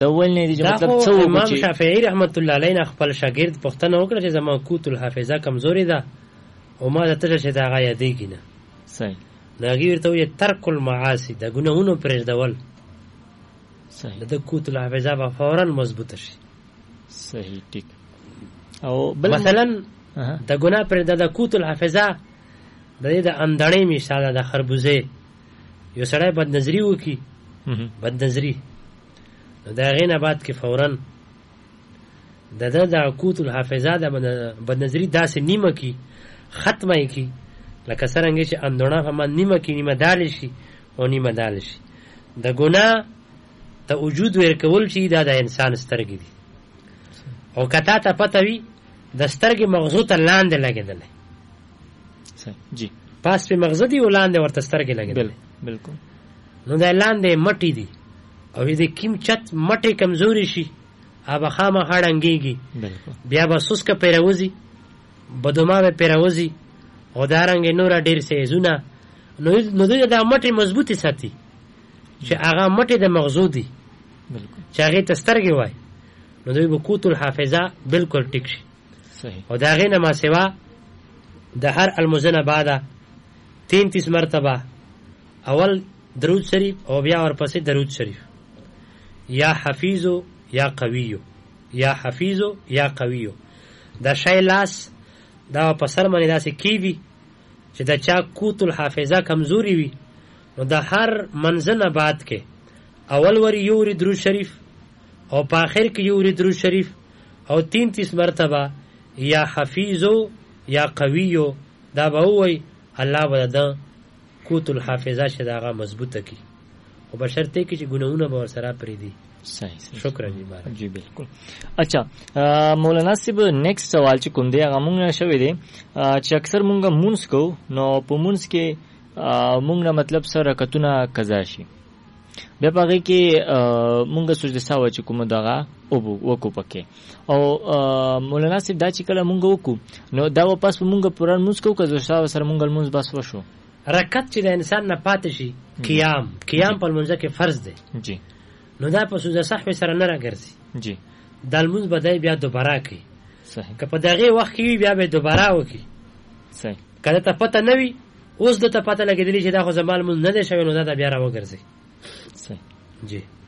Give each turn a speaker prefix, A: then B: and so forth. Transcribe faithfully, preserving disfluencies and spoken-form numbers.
A: دا ول نه دي چې مطلب څه
B: وکړي. امام شافعي رحمت الله علیه خپل شاګرد پوښتنه وکړه چې زما قوت الحافظه کمزوري ده او ما ته چې دا غیا دیږي نه.
A: صحیح.
B: ناګي ورته وي ترک المعاصی د ګناهونو پرېږدول.
A: صحیح.
B: د قوت الحافظه به فورا مضبوطه شي.
A: صحیح ټیک. او
B: مثلا د ګناه پر د قوت الحافظه د دې د اندړې مثال د خربوزه یو سړی بد نظری وکي بد نظری دا غینه بعد کې فورا د د د قوت الحافظه د بد نظری داسې نیمه کی ختمه کی لکه څنګه چې اندونه هم نیمه کی نیمه دال شي او نیمه دال شي. د ګناه ته وجود ورکول شي دا د انسان سترګې دي او کته ته پته وي د سترګې مغزو ته لاندې لګېدلې.
A: صحیح جی.
B: پاس په مغزو دی ولاندې ورته سترګې لګېدلې.
A: بالکل.
B: نو دا لاندې مټي دي او دې کیم چت مټي کمزوري شي ابا خامہ خړنګيږي.
A: بالکل. بیا
B: به سوسکه پیروزي بدوما به پیروزي او دارنګ نور ډیر سه زونه نو نو دا مټي مضبوطی ساتي چې هغه مټي د مغزو دي.
A: بالکل.
B: چې هغه تسترګې وای نو دوی بقوت الحافظه بالکل ټیک شي.
A: صحیح.
B: او دا غینه ما سوا د هر المزنه بعد تینتیس مرتبه اول درود شریف او بیا ورپسې درود شریف یا حفیظو یا قویو یا حفیظو یا قویو. دا شای لاس دا په سر باندې داسې کیږي چې دا چا قوت الحافظه کمزوري وي نو د هر منځنه بعد کې اول ور یو درود شریف او په آخر کې یو درود شریف او تینتیس مرتبه یا حفیظو یا قویو دا به وای الله به دا قوت الحافظه چې داغه مضبوطه کی او بشرطه کې چې ګناونه به سره پری دي.
A: صحیح.
B: شکر جی بارک.
A: جی بالکل. اچھا مولانا صاحب نیکسٹ سوال چې کوم دی هغه مونږ شوی دی چې اکثر مونږ مونږ کو نو په مونږ کې مونږ نه مطلب سره رکعتونه قضا شي بیا پاره کې مونږ سجده ساوه چې کوم دغه او وکو پکې او مولانا صاحب دا چې کله مونږ وکو نو دا واپس مونږ پران مونږ کو که زو سره مونږ مونږ بس وشو.
B: رکعت چې د انسان نه پاتې شي قیام قیام په منځ کې فرض دی.
A: جی.
B: نو دا په سجده صحو سره نه راګرځي.
A: جی.
B: د المنځ بدای بیا دوباره کوي.
A: صحیح.
B: که په دغه وخت کې بیا به دوباره وکي.
A: صحیح.
B: کله ته پته نه وي اوس د ته پته لګیدلی چې دا خو زمال مونږ نه دی شوی نو دا بیا را وګرځي.
A: صحیح.
B: جی.